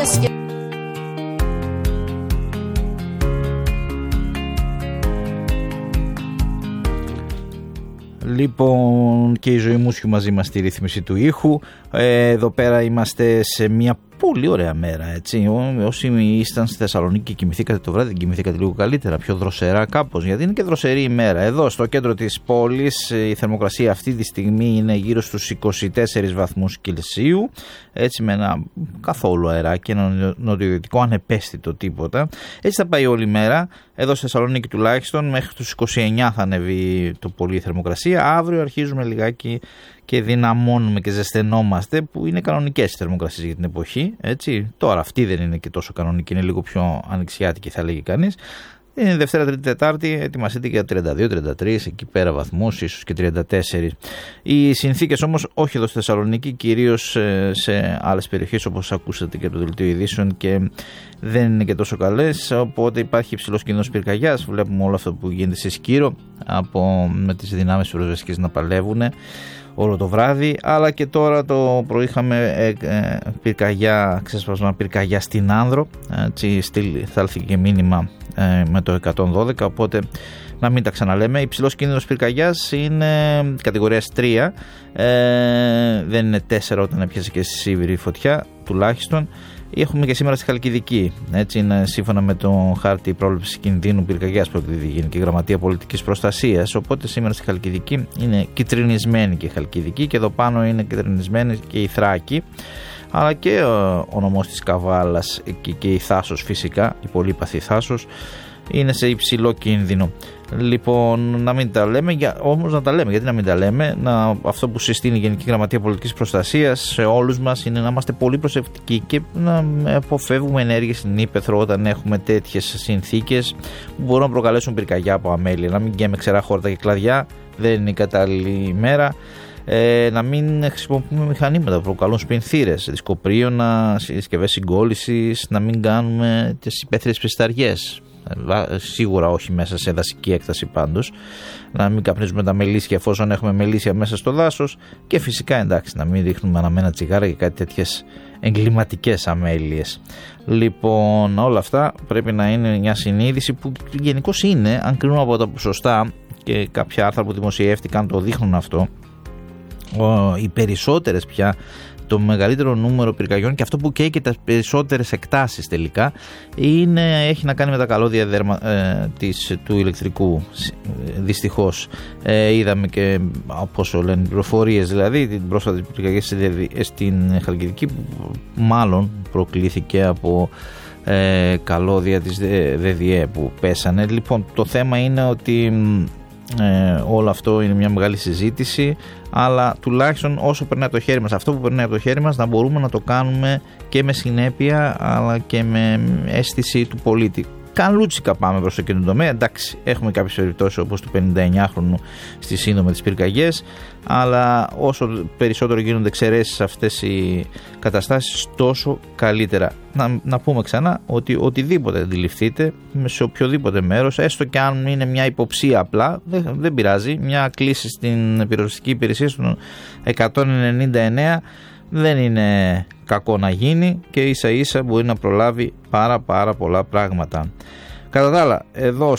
Λοιπόν, και η Ζωή Μούσιου μαζί μας στη ρύθμιση του ήχου. Εδώ πέρα είμαστε σε μια πολύ ωραία μέρα, έτσι. Όσοι ήσταν στη Θεσσαλονίκη και κοιμηθήκατε το βράδυ, κοιμηθήκατε λίγο καλύτερα, πιο δροσερά κάπως, γιατί είναι και δροσερή ημέρα. Εδώ στο κέντρο της πόλης η θερμοκρασία αυτή τη στιγμή είναι γύρω στους 24 βαθμούς Κελσίου, έτσι, με ένα καθόλου αεράκι, ένα νοτιοδυτικό ανεπαίσθητο τίποτα. Έτσι θα πάει όλη η μέρα. Εδώ στη Θεσσαλονίκη τουλάχιστον μέχρι τους 29 θα ανεβεί το πολύ η θερμοκρασία. Αύριο αρχίζουμε λιγάκι και δυναμώνουμε και ζεσθενόμαστε, που είναι κανονικές οι θερμοκρασίες για την εποχή, έτσι. Τώρα αυτή δεν είναι και τόσο κανονική, είναι λίγο πιο ανοιξιάτικη θα λέγει κανείς. Είναι Δευτέρα, Τρίτη, Τετάρτη, ετοιμαστείτε για 32-33, εκεί πέρα βαθμούς, ίσως και 34. Οι συνθήκες όμως όχι εδώ στη Θεσσαλονίκη, κυρίως σε άλλες περιοχές όπως ακούσατε και από το δελτίο ειδήσεων, και δεν είναι και τόσο καλές, οπότε υπάρχει υψηλός κίνδυνος πυρκαγιάς. Βλέπουμε όλο αυτό που γίνεται σε Σκύρο, με τις δυνάμεις πυροσβεστικές να παλεύουν όλο το βράδυ, αλλά και τώρα το πρωί είχαμε ξέσπασμα πυρκαγιά στην Άνδρο, θα έρθει και μήνυμα με το 112, οπότε να μην τα ξαναλέμε. Υψηλός κίνδυνος πυρκαγιάς είναι κατηγορίας 3, δεν είναι 4 όταν έπιασε και στη Σίβηρη φωτιά τουλάχιστον. Έχουμε και σήμερα στη Χαλκιδική, έτσι, είναι σύμφωνα με το χάρτη πρόληψης κινδύνου πυρκαγιάς που εκδίδει η Γενική Γραμματεία Πολιτικής Προστασίας. Οπότε σήμερα στη Χαλκιδική είναι κυτρινισμένη και η Χαλκιδική, και εδώ πάνω είναι κυτρινισμένη και η Θράκη, αλλά και ο νομός της Καβάλας και η Θάσος, φυσικά η πολύπαθη Θάσος είναι σε υψηλό κίνδυνο. Λοιπόν, να μην τα λέμε, όμως να τα λέμε. Γιατί να μην τα λέμε? Αυτό που συστήνει η Γενική Γραμματεία Πολιτικής Προστασίας σε όλους μας είναι να είμαστε πολύ προσεκτικοί και να αποφεύγουμε ενέργειες στην ύπαιθρο όταν έχουμε τέτοιες συνθήκες που μπορούν να προκαλέσουν πυρκαγιά από αμέλεια. Να μην γκέμε ξερά χόρτα και κλαδιά, δεν είναι η κατάλληλη ημέρα. Να μην χρησιμοποιούμε μηχανήματα που προκαλούν σπινθήρες, δισκοπρίωνα, συσκευές συγκόλλησης, να μην κάνουμε τις υπαίθριες ψισταριές. Σίγουρα όχι μέσα σε δασική έκταση πάντως, να μην καπνίζουμε τα μελίσια εφόσον έχουμε μελίσια μέσα στο δάσος, και φυσικά εντάξει να μην ρίχνουμε αναμένα τσιγάρα και κάτι τέτοιες εγκληματικές αμέλειες. Λοιπόν, όλα αυτά πρέπει να είναι μια συνείδηση που γενικώς είναι, αν κρίνουμε από τα ποσοστά, και κάποια άρθρα που δημοσιεύτηκαν το δείχνουν αυτό. Οι περισσότερες πια, το μεγαλύτερο νούμερο πυρκαγιών και αυτό που καίει και τις περισσότερες εκτάσεις τελικά έχει να κάνει με τα καλώδια του ηλεκτρικού. Δυστυχώς είδαμε και, όπως λένε, πληροφορίες, δηλαδή την πρόσφατη πυρκαγιά στην Χαλκιδική που μάλλον προκλήθηκε από καλώδια της ΔΔΕ που πέσανε. Λοιπόν, το θέμα είναι ότι όλο αυτό είναι μια μεγάλη συζήτηση, αλλά τουλάχιστον όσο περνάει από το χέρι μας, αυτό που περνάει από το χέρι μας, να μπορούμε να το κάνουμε και με συνέπεια αλλά και με αίσθηση του πολίτη. Καλούτσικα πάμε προς το κοινό τομέα. Εντάξει, έχουμε κάποιες περιπτώσεις όπως του 59χρονου στη Σύνδο με τις πυρκαγιές, αλλά όσο περισσότερο γίνονται εξαιρέσεις σε αυτές οι καταστάσεις, τόσο καλύτερα. Να πούμε ξανά ότι οτιδήποτε αντιληφθείτε σε οποιοδήποτε μέρος, έστω και αν είναι μια υποψία απλά, δεν πειράζει. Μια κλήση στην πυροσβεστική υπηρεσία στον 199 δεν είναι κακό να γίνει, και ίσα ίσα μπορεί να προλάβει πάρα πολλά πράγματα. Κατά τα άλλα, εδώ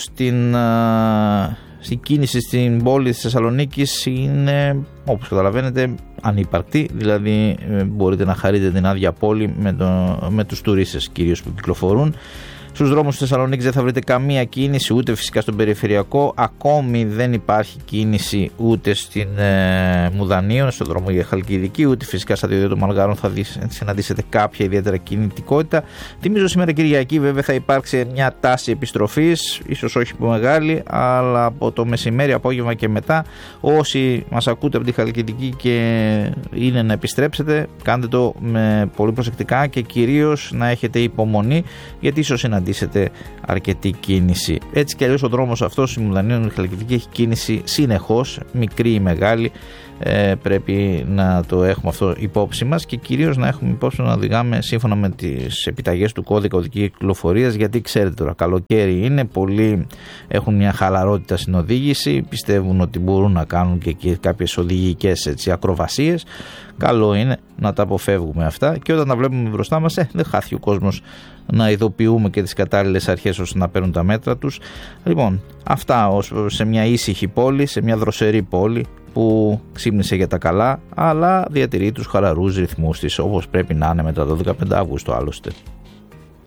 στην κίνηση στην πόλη της Θεσσαλονίκης είναι, όπως καταλαβαίνετε, ανύπαρκτη, δηλαδή μπορείτε να χαρείτε την άδεια πόλη με τους τουρίστες κυρίως που κυκλοφορούν. Στους δρόμους της Θεσσαλονίκης δεν θα βρείτε καμία κίνηση, ούτε φυσικά στον περιφερειακό. Ακόμη δεν υπάρχει κίνηση ούτε στην Μουδανίων, στον δρόμο για Χαλκιδική, ούτε φυσικά στα διόδια των Μαλγάρων θα συναντήσετε κάποια ιδιαίτερα κινητικότητα. Θυμίζω σήμερα Κυριακή βέβαια θα υπάρξει μια τάση επιστροφής, ίσως όχι που μεγάλη, αλλά από το μεσημέρι, απόγευμα και μετά. Όσοι μας ακούτε από τη Χαλκιδική και είναι να επιστρέψετε, κάντε το με πολύ προσεκτικά και κυρίως να έχετε υπομονή, γιατί ίσως συναντήσετε αρκετή κίνηση. Έτσι κι αλλιώς ο δρόμος αυτός η Μουδανίων Χαλκιδική έχει κίνηση συνεχώς, μικρή ή μεγάλη, πρέπει να το έχουμε αυτό υπόψη μας και κυρίως να έχουμε υπόψη να οδηγάμε σύμφωνα με τις επιταγές του κώδικα οδικής κυκλοφορίας, γιατί ξέρετε τώρα καλοκαίρι είναι, πολλοί έχουν μια χαλαρότητα στην οδήγηση, πιστεύουν ότι μπορούν να κάνουν και εκεί κάποιες οδηγικές ακροβασίες. Καλό είναι να τα αποφεύγουμε αυτά και όταν τα βλέπουμε μπροστά μας δεν χάθηκε ο κόσμος να ειδοποιούμε και τις κατάλληλες αρχές ώστε να παίρνουν τα μέτρα τους. Λοιπόν, αυτά σε μια ήσυχη πόλη, σε μια δροσερή πόλη που ξύπνησε για τα καλά, αλλά διατηρεί τους χαλαρούς ρυθμούς της, όπως πρέπει να είναι μετά το 15 Αύγουστο άλλωστε.